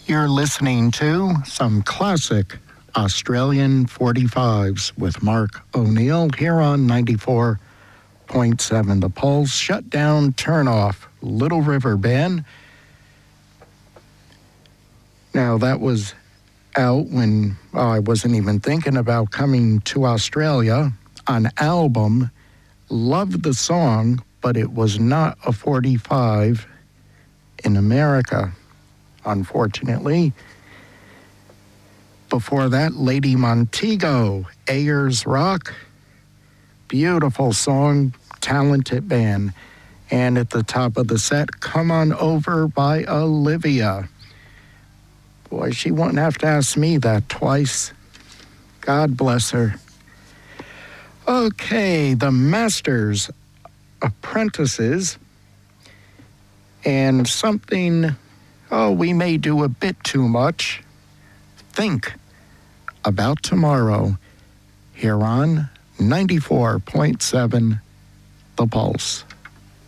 You're listening to some classic Australian 45s with Mark O'Neill here on 94.7 The Pulse. Shut Down, Turn Off, Little River Band. Now, that was out when I wasn't even thinking about coming to Australia. On album, loved the song, but it was not a 45 in America, unfortunately. Before that, Lady Montego, Ayers Rock. Beautiful song, talented band. And at the top of the set, Come On Over by Olivia. Boy, she won't have to ask me that twice. God bless her. Okay, the Masters Apprentices. And something, we may do a bit too much. Think About Tomorrow here on 94.7 The Pulse.